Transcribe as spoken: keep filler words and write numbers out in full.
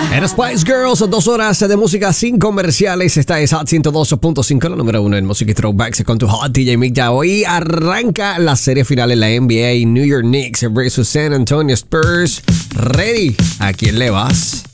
En Spice Girls, dos horas de música sin comerciales. Esta es Hot ciento dos punto cinco, la número uno en música y throwbacks con tu Hot D J Mick. Ya hoy arranca la serie final en la N B A. New York Knicks versus San Antonio Spurs. Ready, ¿a quién le vas?